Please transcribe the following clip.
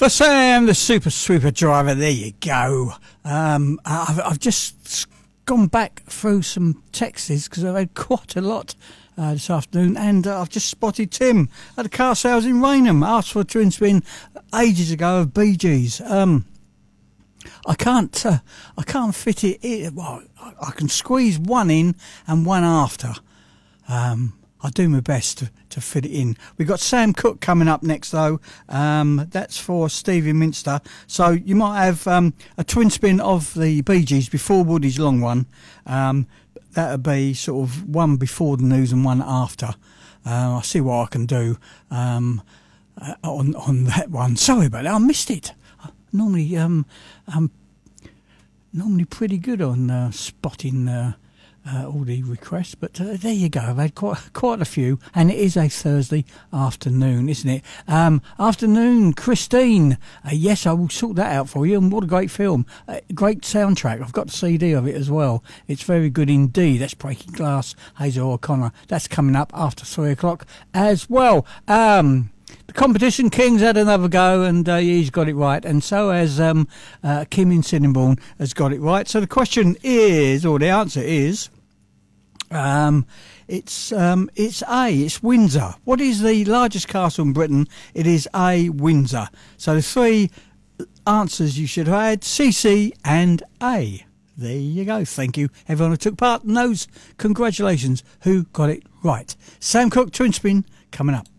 For Sam, the super sweeper driver, there you go. I've just gone back through some texts because I've had quite a lot this afternoon, and I've just spotted Tim at the car sales in Rainham. Asked for a twin spin ages ago of Bee Gees. I can't fit it in. Well, I can squeeze one in and one after. I do my best to fit it in. We've got Sam Cooke coming up next, though. That's for Stevie Minster. So you might have a twin spin of the Bee Gees before Woody's long one. That'll be sort of one before the news and one after. I'll see what I can do on that one. Sorry about that. I missed it. Normally, I'm normally pretty good on spotting all the requests, but there you go. I've had quite a few, and it is a Thursday afternoon, isn't it? Afternoon, Christine. Yes, I will sort that out for you. And what a great film, great soundtrack. I've got the CD of it as well. It's very good indeed. That's Breaking Glass, Hazel O'Connor. That's coming up after 3:00 as well. The Competition King's had another go, and he's got it right, and so has Kim in Sittingbourne has got it right. So the question is, or the answer is, it's A. It's Windsor. What is the largest castle in Britain? It is A. Windsor. So the three answers you should have had: CC and A. There you go. Thank you, everyone who took part in those. Congratulations, who got it right. Sam Cooke, twin spin, coming up.